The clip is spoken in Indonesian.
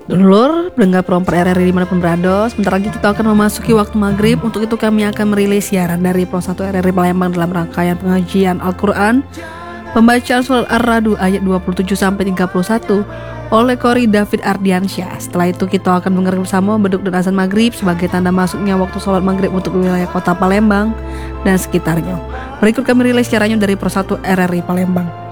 Dulur, pendengar Promper RRI dimanapun berada, sebentar lagi kita akan memasuki waktu maghrib. Untuk itu kami akan merilis siaran dari Pro 1 RRI Palembang dalam rangkaian pengajian Al-Quran, pembacaan surat Ar-Ra'd ayat 27-31 oleh Qori David Ardiansyah. Setelah itu kita akan mendengar bersama beduk dan azan maghrib sebagai tanda masuknya waktu sholat maghrib untuk wilayah kota Palembang dan sekitarnya. Berikut kami rilis siarannya dari Pro 1 RRI Palembang.